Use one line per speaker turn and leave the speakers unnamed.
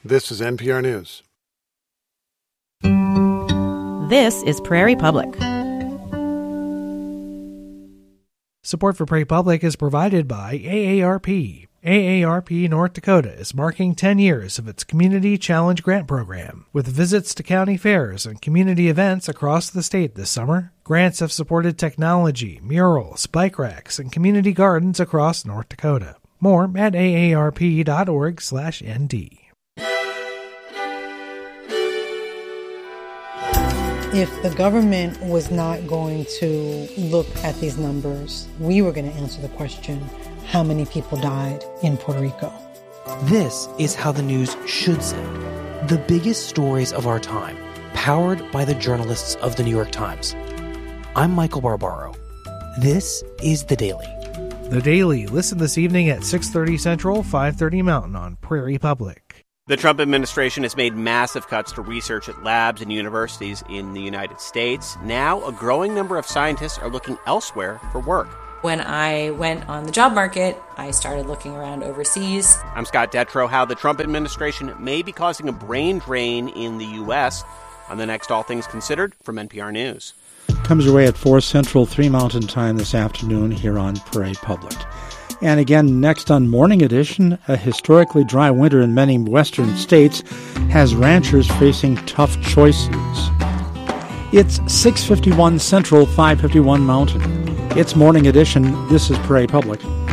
This is NPR News.
This is Prairie Public.
Support for Prairie Public is provided by AARP. AARP North Dakota is marking 10 years of its Community Challenge Grant Program. With visits to county fairs and community events across the state this summer, grants have supported technology, murals, bike racks, and community gardens across North Dakota. More at aarp.org/nd.
If the government was not going to look at these numbers, we were going to answer the question, how many people died in Puerto Rico?
This is how the news should sound. The biggest stories of our time, powered by the journalists of the New York Times. I'm Michael Barbaro. This is The Daily.
The Daily. Listen this evening at 6:30 Central, 5:30 Mountain on Prairie Public.
The Trump administration has made massive cuts to research at labs and universities in the United States. Now, a growing number of scientists are looking elsewhere for work.
When I went on the job market, I started looking around overseas.
I'm Scott Detrow. How the Trump administration may be causing a brain drain in the U.S. on the next All Things Considered from NPR News.
Comes your way at 4 Central, 3 Mountain Time this afternoon here on Prairie Public. And again, next on Morning Edition, a historically dry winter in many western states has ranchers facing tough choices. It's 6:51 Central, 5:51 Mountain. It's Morning Edition. This is Prairie Public.